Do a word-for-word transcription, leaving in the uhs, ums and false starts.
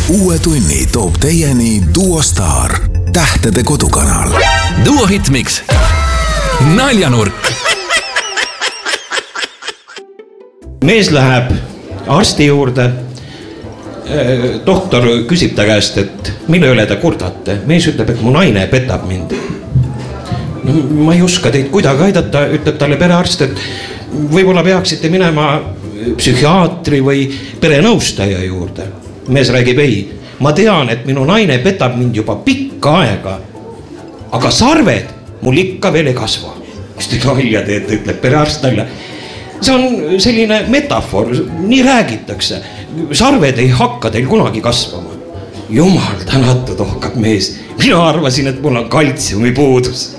uue tunni toob teieni Duo Star, Tähtede kodukanal. Duo Hitmix, naljanurk. Mees läheb arsti juurde. Doktor küsib ta käest, et mille üle ta kurdate. Mees ütleb, et mu naine petab mind. No, ma ei oska teid kuidagi aidata, ütleb talle perearst, et võib-olla peaksite minema psühhiaatri või perenõustaja juurde. Mees räägib, ei, ma tean, et minu naine petab mind juba pikka aega, aga sarved mul ikka veel ei kasva. Mis te nalja teete, ütleb perearst nalja. See on selline metafoor, nii räägitakse. Sarved ei hakka teil kunagi kasvama. Jumal tänatud, ohkab mees. Mina arvasin, et mul on kaltsiumi puudus.